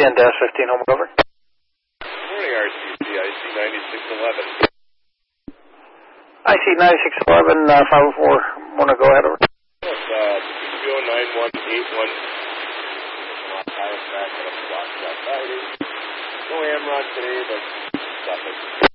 RTN-15 home over. Morning, RTC. IC 9611. IC 9611, 504. Want to go ahead over? Yes, TCO 9181. No Amron today, but stuff it.